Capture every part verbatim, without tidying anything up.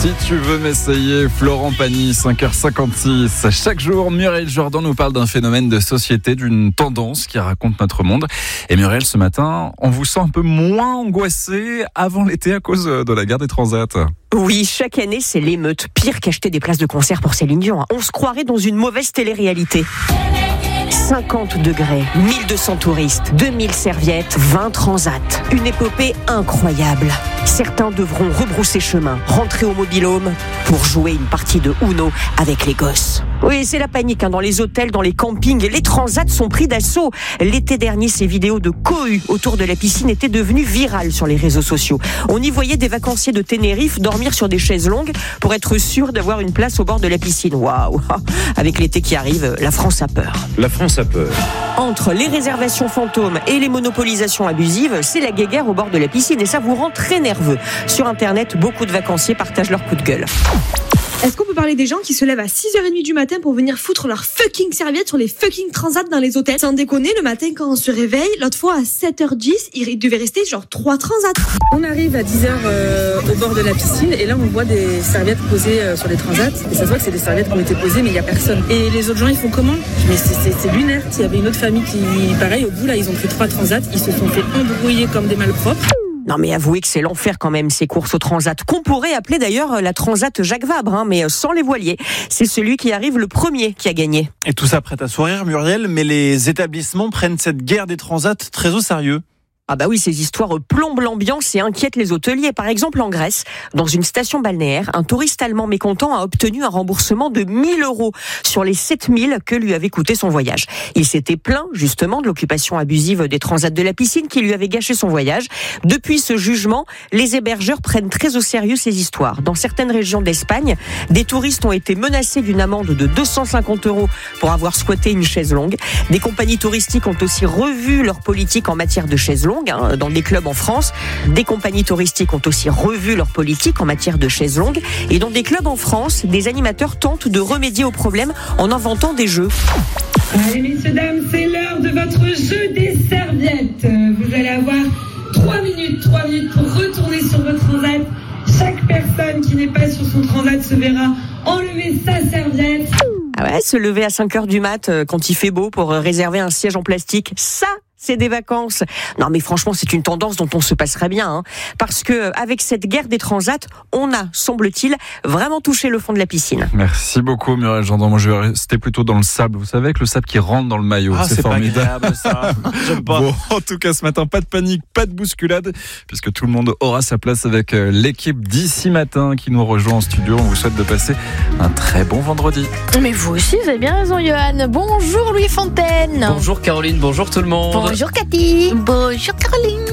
Si tu veux m'essayer, Florent Pagny, cinq heures cinquante-six. Chaque jour, Muriel Jourdan nous parle d'un phénomène de société, d'une tendance qui raconte notre monde. Et Muriel, ce matin, on vous sent un peu moins angoissé avant l'été à cause de la guerre des transats. Oui, chaque année, c'est l'émeute. Pire qu'acheter des places de concert pour Céline Dion. On se croirait dans une mauvaise télé-réalité. cinquante degrés, mille deux cents touristes, deux mille serviettes, vingt transats. Une épopée incroyable. Certains devront rebrousser chemin, rentrer au mobil-home pour jouer une partie de Uno avec les gosses. Oui, c'est la panique hein, dans les hôtels, dans les campings. Les transats sont pris d'assaut. L'été dernier, ces vidéos de cohue autour de la piscine étaient devenues virales sur les réseaux sociaux. On y voyait des vacanciers de Tenerife dormir sur des chaises longues pour être sûr d'avoir une place au bord de la piscine. Waouh! Avec l'été qui arrive, la France a peur. La France a peur. Entre les réservations fantômes et les monopolisations abusives, c'est la guéguerre au bord de la piscine et ça vous rend très nerveux. Sur Internet, beaucoup de vacanciers partagent leur coup de gueule. Est-ce qu'on peut parler des gens qui se lèvent à six heures trente du matin pour venir foutre leurs fucking serviettes sur les fucking transats dans les hôtels? Sans déconner, le matin quand on se réveille, l'autre fois à sept heures dix, il devait rester genre trois transats. On arrive à dix heures euh, au bord de la piscine et là on voit des serviettes posées euh, sur les transats et ça se voit que c'est des serviettes qui ont été posées mais il n'y a personne. Et les autres gens ils font comment? Mais c'est, c'est, c'est lunaire. Il y avait une autre famille qui, pareil, au bout là ils ont pris trois transats, ils se sont fait embrouiller comme des malpropres. Non mais avouez que c'est l'enfer quand même ces courses au transat, qu'on pourrait appeler d'ailleurs la transat Jacques Vabre, hein, mais sans les voiliers. C'est celui qui arrive le premier qui a gagné. Et tout ça prête à sourire, Muriel, mais les établissements prennent cette guerre des transats très au sérieux. Ah bah oui, ces histoires plombent l'ambiance et inquiètent les hôteliers. Par exemple, en Grèce, dans une station balnéaire, un touriste allemand mécontent a obtenu un remboursement de mille euros sur les sept mille que lui avait coûté son voyage. Il s'était plaint justement de l'occupation abusive des transats de la piscine qui lui avait gâché son voyage. Depuis ce jugement, les hébergeurs prennent très au sérieux ces histoires. Dans certaines régions d'Espagne, des touristes ont été menacés d'une amende de deux cent cinquante euros pour avoir squatté une chaise longue. Des compagnies touristiques ont aussi revu leur politique en matière de chaises longues. Dans des clubs en France, des compagnies touristiques ont aussi revu leur politique en matière de chaises longues. Et dans des clubs en France, des animateurs tentent de remédier au problème en inventant des jeux. Allez messieurs, dames, c'est l'heure de votre jeu des serviettes. Vous allez avoir trois minutes, trois minutes pour retourner sur votre transat. Chaque personne qui n'est pas sur son transat se verra enlever sa serviette. Ah ouais, se lever à cinq heures du mat quand il fait beau pour réserver un siège en plastique, ça c'est des vacances. Non mais franchement, c'est une tendance dont on se passerait bien, hein, parce que avec cette guerre des transats, on a, semble-t-il, vraiment touché le fond de la piscine. Merci beaucoup Muriel Jourdan. Moi je vais rester plutôt dans le sable. Vous savez, avec le sable qui rentre dans le maillot, ah, c'est, c'est formidable. Pas agréable, ça. J'aime pas. Bon, en tout cas ce matin, pas de panique, pas de bousculade, puisque tout le monde aura sa place avec l'équipe d'ici matin qui nous rejoint en studio. On vous souhaite de passer un très bon vendredi. Mais vous aussi, vous avez bien raison, Johan. Bonjour Louis Fontaine. Bonjour Caroline, bonjour tout le monde. Bonjour Cathy. Bonjour Caroline.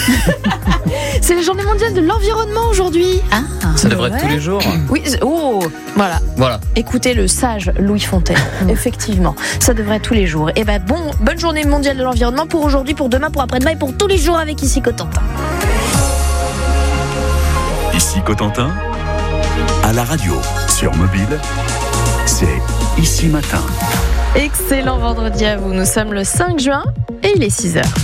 C'est la journée mondiale de l'environnement aujourd'hui. Ah, ça devrait ouais. être tous les jours. Oui, oh, voilà. Voilà. Écoutez le sage Louis Fontaine. Effectivement, ça devrait être tous les jours. Et ben bon, bonne journée mondiale de l'environnement pour aujourd'hui, pour demain, pour après-demain et pour tous les jours avec Ici Cotentin. Ici Cotentin, à la radio, sur mobile, c'est Ici Matin. Excellent vendredi à vous, nous sommes le cinq juin et il est six heures.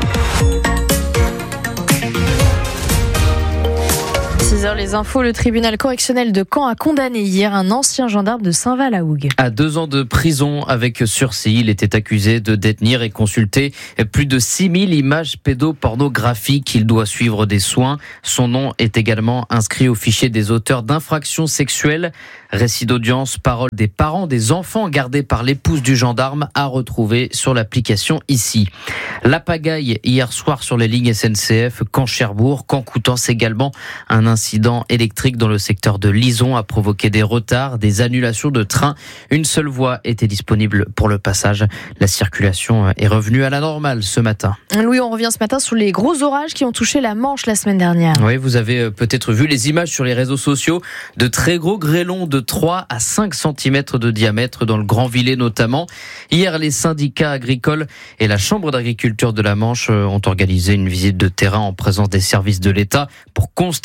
six heures, les infos. Le tribunal correctionnel de Caen a condamné hier un ancien gendarme de Saint-Val-à-Hougue. À deux ans de prison avec sursis, il était accusé de détenir et consulter plus de six mille images pédopornographiques. Il doit suivre des soins. Son nom est également inscrit au fichier des auteurs d'infractions sexuelles. Récit d'audience, parole des parents des enfants gardés par l'épouse du gendarme à retrouver sur l'application Ici. La pagaille hier soir sur les lignes S N C F Caen-Cherbourg, Caen-Coutances également. Un incident électrique dans le secteur de Lison a provoqué des retards, des annulations de trains. Une seule voie était disponible pour le passage. La circulation est revenue à la normale ce matin. Louis, on revient ce matin sur les gros orages qui ont touché la Manche la semaine dernière. Oui, vous avez peut-être vu les images sur les réseaux sociaux de très gros grêlons de trois à cinq centimètres de diamètre dans le Grand Villet notamment. Hier, les syndicats agricoles et la Chambre d'agriculture de la Manche ont organisé une visite de terrain en présence des services de l'État pour constater l'ampleur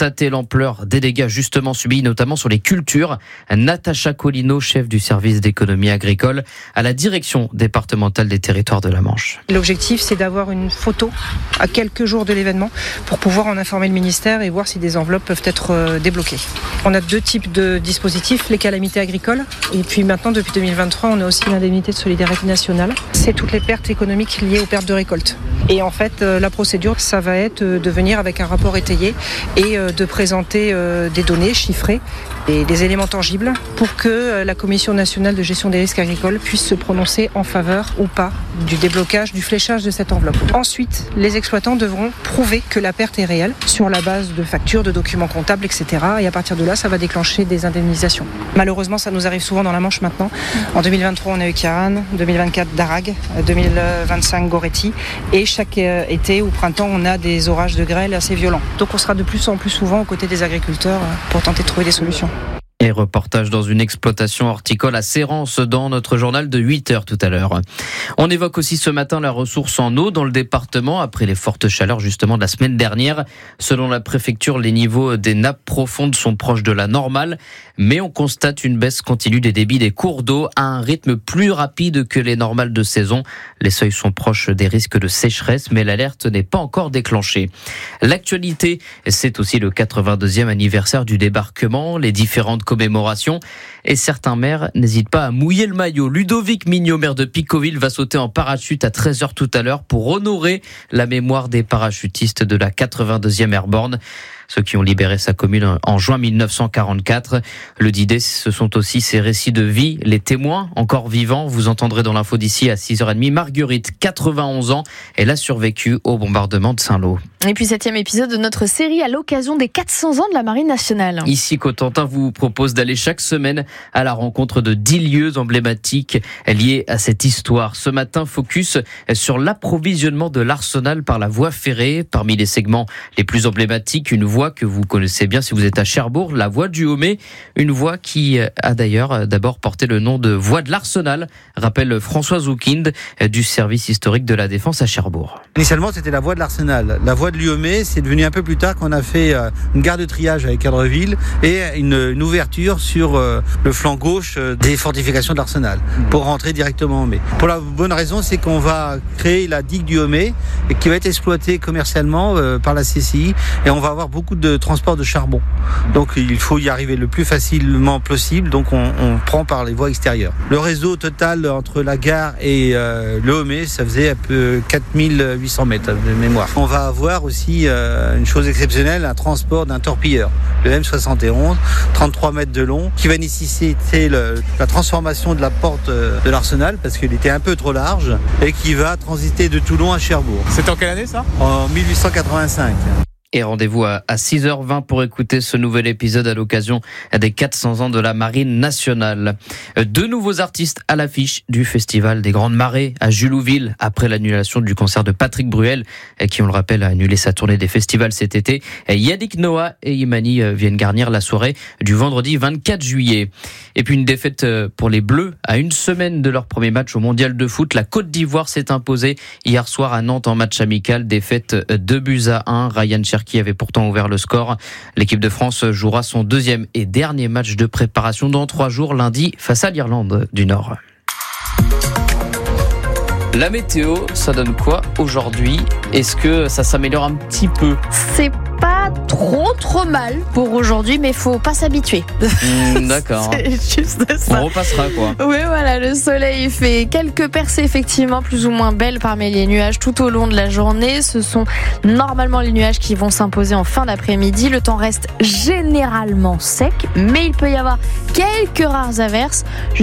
l'ampleur des dégâts justement subis, notamment sur les cultures. Natacha Colino, chef du service d'économie agricole à la direction départementale des territoires de la Manche. L'objectif, c'est d'avoir une photo à quelques jours de l'événement pour pouvoir en informer le ministère et voir si des enveloppes peuvent être débloquées. On a deux types de dispositifs, les calamités agricoles et puis maintenant, depuis deux mille vingt-trois, on a aussi l'indemnité de solidarité nationale. C'est toutes les pertes économiques liées aux pertes de récolte. Et en fait, la procédure, ça va être de venir avec un rapport étayé et de présenter des données chiffrées et des éléments tangibles pour que la Commission nationale de gestion des risques agricoles puisse se prononcer en faveur ou pas du déblocage, du fléchage de cette enveloppe. Ensuite, les exploitants devront prouver que la perte est réelle sur la base de factures, de documents comptables, et cetera. Et à partir de là, ça va déclencher des indemnisations. Malheureusement, ça nous arrive souvent dans la Manche maintenant. En deux mille vingt-trois, on a eu Kiaran, deux mille vingt-quatre, Darag, deux mille vingt-cinq, Goretti. Et chaque été ou printemps, on a des orages de grêle assez violents. Donc on sera de plus en plus souvent aux côtés des agriculteurs pour tenter de trouver des solutions. Et reportage dans une exploitation horticole à Sérence dans notre journal de huit heures tout à l'heure. On évoque aussi ce matin la ressource en eau dans le département après les fortes chaleurs justement de la semaine dernière. Selon la préfecture, les niveaux des nappes profondes sont proches de la normale, mais on constate une baisse continue des débits des cours d'eau à un rythme plus rapide que les normales de saison. Les seuils sont proches des risques de sécheresse, mais l'alerte n'est pas encore déclenchée. L'actualité, c'est aussi le quatre-vingt-deuxième anniversaire du débarquement, les différentes commémoration et certains maires n'hésitent pas à mouiller le maillot. Ludovic Mignot, maire de Picoville, va sauter en parachute à treize heures tout à l'heure pour honorer la mémoire des parachutistes de la quatre-vingt-deuxième Airborne. Ceux qui ont libéré sa commune en juin mille neuf cent quarante-quatre. Le D-Day, ce sont aussi ses récits de vie, les témoins encore vivants. Vous entendrez dans l'info d'ici à six heures trente. Marguerite, quatre-vingt-onze ans, elle a survécu au bombardement de Saint-Lô. Et puis septième épisode de notre série à l'occasion des quatre cents ans de la Marine nationale. Ici, Cotentin vous propose d'aller chaque semaine à la rencontre de dix lieux emblématiques liés à cette histoire. Ce matin, focus sur l'approvisionnement de l'Arsenal par la voie ferrée. Parmi les segments les plus emblématiques, une voie que vous connaissez bien si vous êtes à Cherbourg, la voie du Haumé, une voie qui a d'ailleurs d'abord porté le nom de voie de l'Arsenal, rappelle François Zoukind du service historique de la Défense à Cherbourg. Initialement, c'était la voie de l'Arsenal. La voie de l'Haumé, c'est devenu un peu plus tard qu'on a fait une gare de triage avec Cadreville et une, une ouverture sur le flanc gauche des fortifications de l'Arsenal pour rentrer directement au Haumé. Pour la bonne raison, c'est qu'on va créer la digue du Haumé qui va être exploitée commercialement par la C C I et on va avoir beaucoup de transport de charbon. Donc il faut y arriver le plus facilement possible, donc on, on prend par les voies extérieures. Le réseau total entre la gare et euh, le Haumé, ça faisait un peu quatre mille huit cents mètres de mémoire. On va avoir aussi euh, une chose exceptionnelle, un transport d'un torpilleur, le M soixante et onze, trente-trois mètres de long, qui va nécessiter le, la transformation de la porte de l'Arsenal parce qu'il était un peu trop large et qui va transiter de Toulon à Cherbourg. C'était en quelle année ça ? En mille huit cent quatre-vingt-cinq. Et rendez-vous à six heures vingt pour écouter ce nouvel épisode à l'occasion des quatre cents ans de la Marine nationale. Deux nouveaux artistes à l'affiche du Festival des Grandes Marées à Julouville après l'annulation du concert de Patrick Bruel qui, on le rappelle, a annulé sa tournée des festivals cet été. Yannick Noah et Imani viennent garnir la soirée du vendredi vingt-quatre juillet. Et puis une défaite pour les Bleus à une semaine de leur premier match au Mondial de foot. La Côte d'Ivoire s'est imposée hier soir à Nantes en match amical. Défaite deux buts à un. Ryan Cherki avait pourtant ouvert le score. L'équipe de France jouera son deuxième et dernier match de préparation dans trois jours, lundi, face à l'Irlande du Nord. La météo, ça donne quoi aujourd'hui ? Est-ce que ça s'améliore un petit peu ? C'est pas trop trop mal pour aujourd'hui, mais faut pas s'habituer. Mmh, d'accord. C'est juste ça. On repassera quoi. Oui, voilà, le soleil fait quelques percées effectivement plus ou moins belles parmi les nuages tout au long de la journée. Ce sont normalement les nuages qui vont s'imposer en fin d'après-midi. Le temps reste généralement sec, mais il peut y avoir quelques rares averses.